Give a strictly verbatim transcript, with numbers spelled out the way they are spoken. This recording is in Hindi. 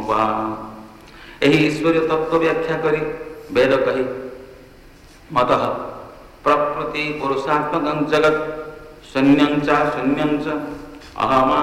वा। एही ईश्वरीय तत्व व्याख्या करी वेद कही मतः प्रकृति पुरुषात्मकं जगत शून्यं च शून्यं च अहमा